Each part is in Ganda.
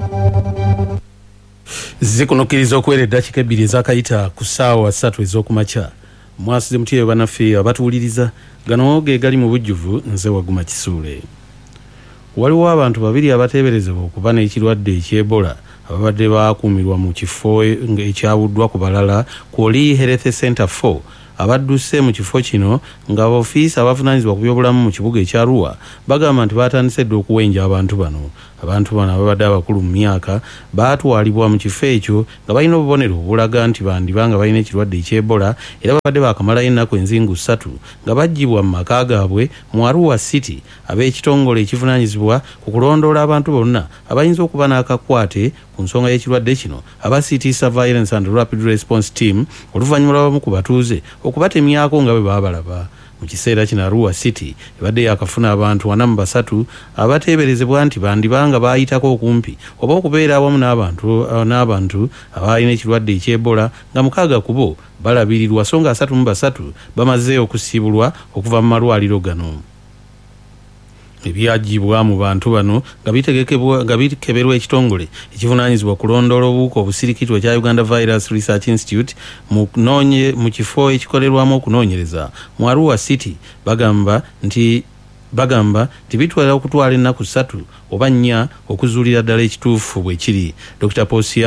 Zikunokiriza okuwera eddakiika 2 ezakayita ku ssaawa 3 ez'okumakya. Mwasize mutyeyo bannaffe abatuwuliriza, gano ge gali mu bujjuvu, nze Waguma Kisuule. Waliwo abantu 2 abateeberezebwa okuba n'ekirwadde eky'Ebola ababadde baakuumirwa mu kifo ekyawuddwa ku balala ku Oli Health Center 4 abadduse mu kifo kino nga ofiisi abavunaanyizibwa ku byobulamu mu kibuga ekya Arua bagamba nti baatandise dda okuwenja abantu bano. Abantu bano ababadde abakulu mu myaka baatwalibwa mu kifo ekyo nga balina obubonero obulaga nti bandibanga balina ekirwadde eky'Ebola era babadde baakamalayo ennaku enzingu 3 nga baggyibwa mu maka gaabwe mu Arua City ab'ekitongole ekivunaanyizibwa ku kulondoola abantu bonna abayinza okuba n'akakwate ku nsonga y'ekirwadde kino aba City Surveillance and Rapid Response Team oluvannyuma lw'abamu ku batuuze okubatemyako nga bwe baabalaba. Mu kiseera kino Arua City ebadde yakafuna abantu 43 abateeberezebwa nti bandibanga baayitako okumpi oba okubeera awamu n'abantu abalina ekirwadde eky'Ebola nga 6 ku bo balabirirwa so nga 33 bamaze okusiibulwa okuva mu malwaliro gano. Ebyaggyibwa mu bantu bano nga bikeberwa ekitongole ekivunaanyizibwa kulondoola obuwuka obusirikitwa ekya Uganda Virus Research Institute mu kifo ekikolerwamu okunoonyereza mu Arua City bagamba nti bitwala okutwala ennaku 3 oba 4 okuzuulira ddala ekituufu bwe kiri. Dr.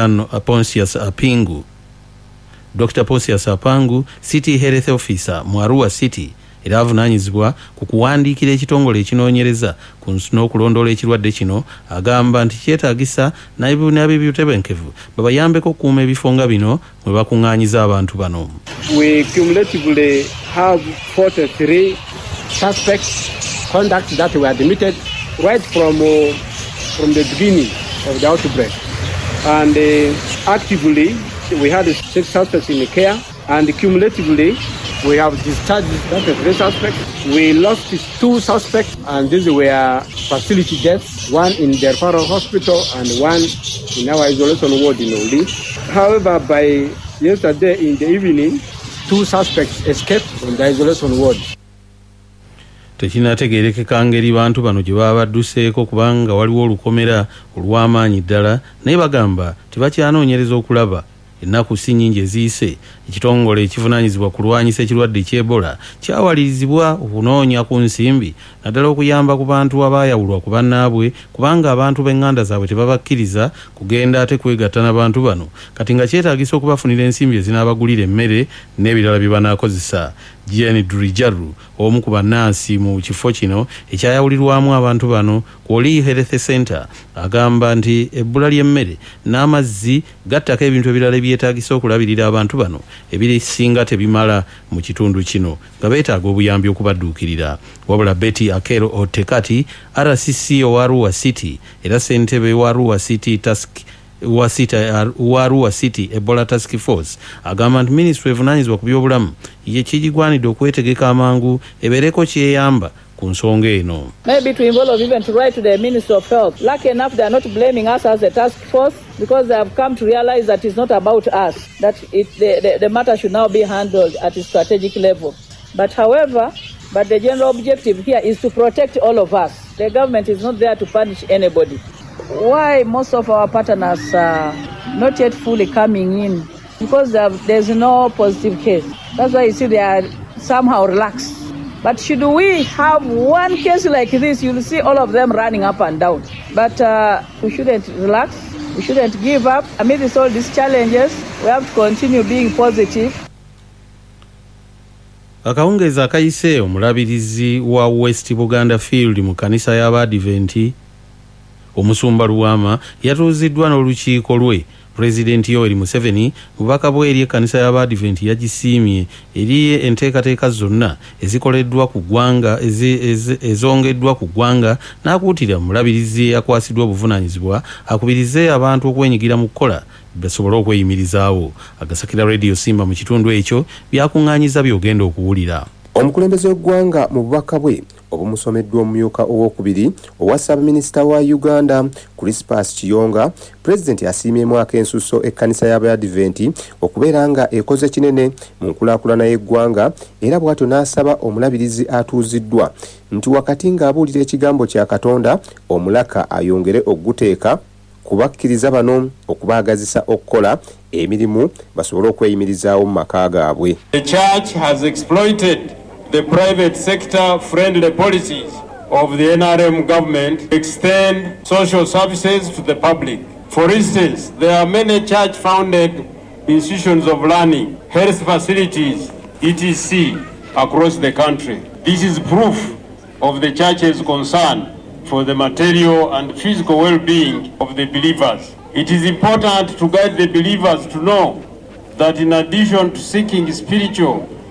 Ponsius Apangu City Health Officer mu Arua City era avunaanyizibwa ku kuwandiikira ekitongole ekinoonyereza ku n'okulondoola ekirwadde kino agamba nti kyetaagisa n'ab'ebyotebenkevu babayambeko okukuuma ebifo nga bino mwe bakuŋŋaanyiza abantu bano. We cumulatively have 43 suspects contacts that were admitted right from the beginning of the outbreak, and actively we had 6 suspects in care, and cumulatively we have discharged 3 suspects. We lost 2 suspects, and these were facility deaths, one in the referral hospital and one in our isolation ward in Oli. However, by yesterday in the evening, 2 suspects escaped from the isolation ward. Tekinategeerekeka ngeri bantu bano gye baba badduseeko kubanga waliwo olukomera olw'amaanyi ddala, naye bagamba tebakyanoonyereza okulaba ennaku si nnyingi eziyise ekitongole ekivunaanyizibwa kulwanyisa ekirwadde eky'Ebola kyawalirizibwa okunoonya ku nsimbi naddala okuyamba ku bantu abaayawulwa ku bannaabwe kubanga abantu b'eŋŋanda zaabwe tebabakkiriza kugenda ate kwegatta n'abantu bano kati nga kyetaagisa okubafunira ensimbi ezinaabagulira emmere n'ebirala bye banaakozesa. Jane Durijaru omu ku bannansi mu kifo kino ekyayawulirwamu abantu bano ku Oli Health Center agamba nti ebbula ly'emmere n'amazzi gattako ebintu ebirala ebyetaagisa okulabirira abantu bano ebisinga tebimala mu kitundu kino nga beetaaga obuyambi okubadduukirira. Wabula Betty Akero Otekati RCC owa Arua City era ssentebe wa Arua City Arua City Ebola Task Force agamba nti minisitule evunaanyizibwa ku byobulamu ye kigigwanidde okwetegeka amangu ebeereko kyeyamba ku nsonga eno. Maybe to involve even to write to the Minister of Health. Lucky enough, they are not blaming us as a task force because they have come to realize that it's not about us, that the matter should now be handled at a strategic level. But the general objective here is to protect all of us. The government is not there to punish anybody. Why most of our partners are not yet fully coming in? Because there's no positive case. That's why you see they are somehow relaxed. But should we have one case like this, you'll see all of them running up and down. But we shouldn't relax. We shouldn't give up. Amidst all these challenges, we have to continue being positive. Akawungeza akayise omulabirizi wa West Buganda Field mu kanisa y'Abadiventi Omusumba Luwama yatuuziddwa n'olukiiko lwe. Pulezidenti Yoweri Museveni mubaka bwe eri ekkanisa y'Abadiventi yagisiimye eri enteekateeka zonna ezikoleddwa ku ggwanga ezongeddwa ku ggwanga n'akuutira mulabirizi yakwasiddwa obuvunaanyizibwa akubirize abantu okwenyigira mu kukola basobole okweyimirizaawo. Agasakira Radio Simba mu kitundu ekyo byakuŋŋaanyiza byogenda okuwulira. Omukulembeze w'eggwanga mu bubaka bwe obumusomeddwa omumyuka owokubiri owa Ssaabaminisita wa Uganda Crispus Kiyonga, Pulezidenti asiimyemu ak'ensusso ekkanisa y'Abadiventi okubeera nga ekoze kinene mu nkulaakulana y'eggwanga era bw'atyo n'asaba omulabirizi atuuziddwa nti wakati ng'abuulira ekigambo kya Katonda omulaka ayongere okuguteeka ku okubakkiriza bano okubaagazisa okukola emirimu basobole okweyimirizaawo mu maka gaabwe. The church has exploited the private sector friendly policies of the NRM government to extend social services to the public. For instance, there are many church-founded institutions of learning, health facilities, etc. across the country. This is proof of the church's concern for the material and physical well-being of the believers. It is important to guide the believers to know that in addition to seeking spiritual